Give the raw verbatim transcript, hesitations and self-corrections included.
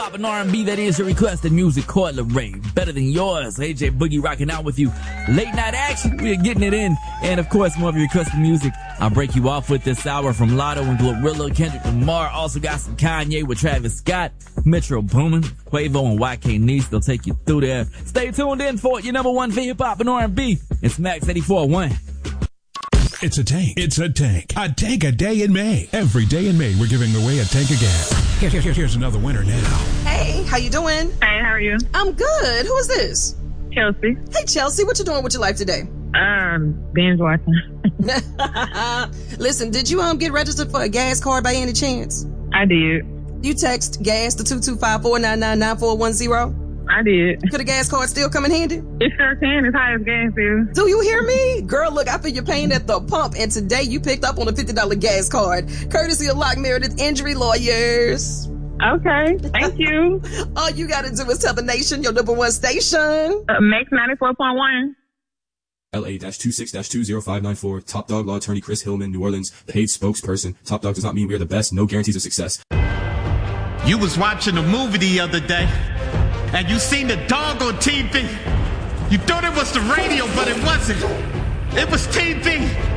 hop and R and B. That is your requested music. Court Ray, better than yours. A J Boogie rocking out with you. Late night action, we are getting it in. And of course, more of your requested music. I'll break you off with this hour from Lotto and Glorilla. Kendrick Lamar also got some Kanye with Travis Scott. Metro Boomin, Quavo and Y K Nice. They'll take you through there. Stay tuned in for your number one for hip hop and R and B. It's Max eighty-four point one. It's a tank. It's a tank. A tank a day in May. Every day in May, we're giving away a tank of gas. Here, here, here's another winner now. Hey, how you doing? Hey, how are you? I'm good. Who is this? Chelsea. Hey, Chelsea, what you doing with your life today? Um, binge watching. Listen, did you um get registered for a gas card by any chance? I did. You text gas to two two five, four nine nine, nine four one zero? I did. Could a gas card still come in handy? It sure can. It's high as gas is. Do you hear me? Girl, look, I feel your pain at the pump, and today you picked up on a fifty dollars gas card, courtesy of Lock Meredith Injury Lawyers. Okay, thank you. All you gotta do is tell the nation your number one station. Uh, Max ninety-four point one. L A two six two zero five nine four. Top Dog Law Attorney Chris Hillman, New Orleans, paid spokesperson. Top Dog does not mean we are the best. No guarantees of success. You was watching a movie the other day, and you seen the dog on T V. You thought it was the radio, but it wasn't. It was T V.